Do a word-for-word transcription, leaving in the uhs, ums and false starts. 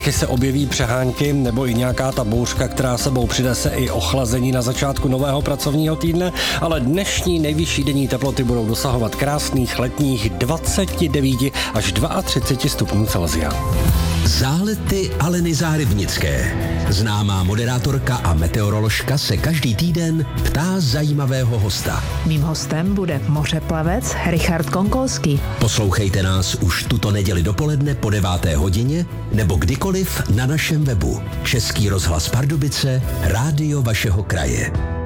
se objeví přehánky nebo i nějaká ta bouřka, která sebou přinese i ochlazení na začátku nového pracovního týdne, ale dnešní nejvyšší denní teploty budou dosahovat krásných letních dvacet devět až třicet dva stupňů Celsia. Zálety Aleny Zárybnické. Známá moderátorka a meteoroložka se každý týden ptá zajímavého hosta. Mým hostem bude mořeplavec Richard Konkolský. Poslouchejte nás už tuto neděli dopoledne po deváté hodině nebo kdykoliv na našem webu. Český rozhlas Pardubice, rádio vašeho kraje.